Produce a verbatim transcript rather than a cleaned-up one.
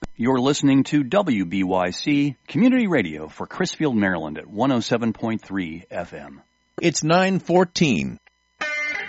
You're listening to W B Y C Community Radio for Crisfield, Maryland at one oh seven point three F M. It's nine fourteen.